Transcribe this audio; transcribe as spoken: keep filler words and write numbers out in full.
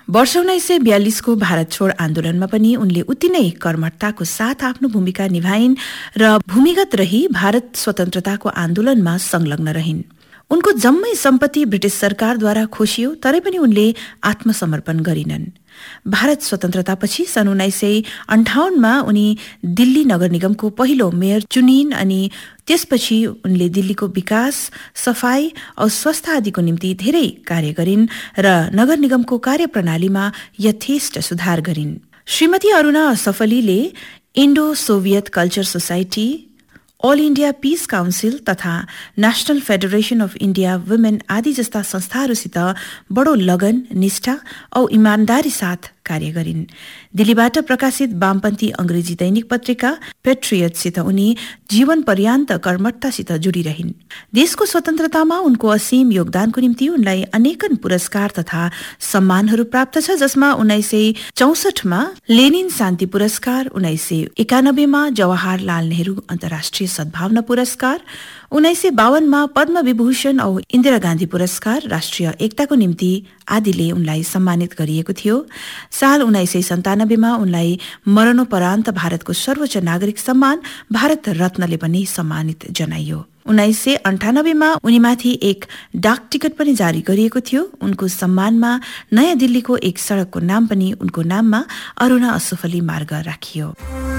वर्ष उन्नाइस सय बयालिसको भारत छोड आन्दोलनमा पनि उनले उति नै कर्मठताको साथ आफ्नो भूमिका निभाइन् र भूमिगत रही भारत स्वतन्त्रताको आन्दोलनमा संलग्न रहिन्। उनको जम्मै सम्पत्ति ब्रिटिस सरकारद्वारा खोसियो, तरै पनि उनले आत्मसमर्पण गरिनन्। भारत स्वतन्त्रतापछि सन् उन्नाइस सय अन्ठाउन्नमा उनी दिल्ली नगर निगमको पहिलो मेयर चुनिन् अनि त्यसपछि उनले दिल्लीको विकास, सफाई औ स्वास्थ्य आदिको निम्ति धेरै कार्य गरिन् र नगर निगमको कार्यप्रणालीमा यथेष्ट सुधार गरिन्। श्रीमती Aruna असफलीले Indo Soviet culture society, all India piece council तथा national federation of India women आदि जस्ता संस्थाहरूसित बडो लगन, निष्ठा औ इमानदारी साथ कार्य गरिन्। दिल्लीबाट प्रकाशित वामपन्थी अंग्रेजी दैनिक पत्रिका पेट्रियटसित उनी जीवन पर्यान्त कर्मठतासित जुडिरहिन्। देशको स्वतन्त्रतामा उनको असीम योगदानको निम्ति उनलाई अनेकन पुरस्कार तथा सम्मानहरू प्राप्त छ, जसमा उन्नाइस सय चौसठमा लेनिन शान्ति पुरस्कार, उन्नाइस सय एकानब्बेमा जवाहरलाल नेहरू अन्तर्राष्ट्रिय सद्भावना पुरस्कार, उन्नाइस सय बावनमा पद्म विभूषण औ इन्दिरा गान्धी पुरस्कार राष्ट्रिय एकताको निम्ति आदिले उनलाई सम्मानित गरिएको थियो। साल उन्नाइस सय सन्तानब्बेमा उनलाई मरणोपरान्त भारतको सर्वोच्च नागरिक सम्मान भारत रत्नले पनि सम्मानित जनाइयो। उन्नाइस सय अन्ठानब्बेमा उनीमाथि एक डाक टिकट पनि जारी गरिएको थियो। उनको सम्मानमा नयाँ दिल्लीको एक सड़कको नाम पनि उनको नाममा अरुणा असफली मार्ग राखियो।